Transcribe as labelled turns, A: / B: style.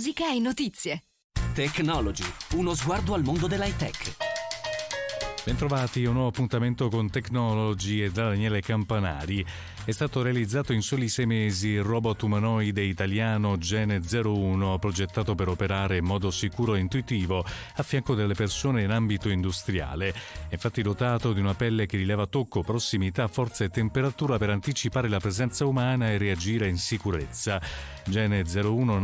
A: musica e notizie.
B: Technology, uno sguardo al mondo dell'high tech.
C: Bentrovati a un nuovo appuntamento con Technology e da Daniele Campanari. È stato realizzato in soli 6 mesi il robot umanoide italiano Gene 01, progettato per operare in modo sicuro e intuitivo a fianco delle persone in ambito industriale. È infatti dotato di una pelle che rileva tocco, prossimità, forza e temperatura per anticipare la presenza umana e reagire in sicurezza. Gene 01